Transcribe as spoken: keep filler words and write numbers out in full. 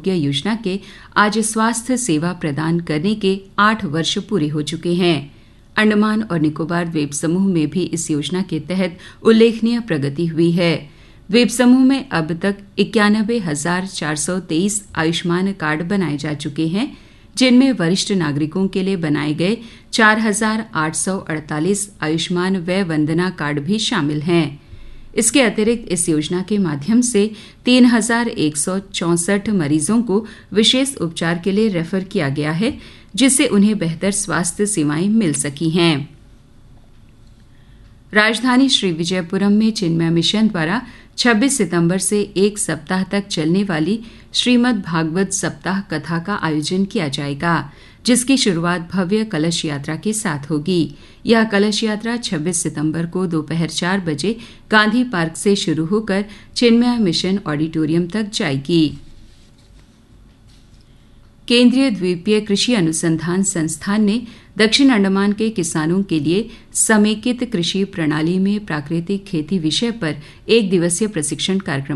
आरोग्य योजना के आज स्वास्थ्य सेवा प्रदान करने के आठ वर्ष पूरे हो चुके हैं। अंडमान और निकोबार द्वीप समूह में भी इस योजना के तहत उल्लेखनीय प्रगति हुई है। द्वीप समूह में अब तक इक्यानबे हजार चार सौ तेईस आयुष्मान कार्ड बनाए जा चुके हैं, जिनमें वरिष्ठ नागरिकों के लिए बनाए गए चार हजार आठ सौ अड़तालीस आयुष्मान व्यय वंदना कार्ड भी शामिल हैं। इसके अतिरिक्त इस योजना के माध्यम से तीन हजार एक सौ चौंसठ मरीजों को विशेष उपचार के लिए रेफर किया गया है, जिससे उन्हें बेहतर स्वास्थ्य सेवाएं मिल सकी हैं। राजधानी श्री विजयपुरम में चिन्मय मिशन द्वारा छब्बीस सितंबर से एक सप्ताह तक चलने वाली श्रीमद् भागवत सप्ताह कथा का आयोजन किया जाएगा, जिसकी शुरुआत भव्य कलश यात्रा के साथ होगी। यह कलश यात्रा छब्बीस सितंबर को दोपहर चार बजे गांधी पार्क से शुरू होकर चिन्मय मिशन ऑडिटोरियम तक जाएगी। केंद्रीय द्वीपीय कृषि अनुसंधान संस्थान ने दक्षिण अंडमान के किसानों के लिए समेकित कृषि प्रणाली में प्राकृतिक खेती विषय पर एक दिवसीय प्रशिक्षण कार्यक्रम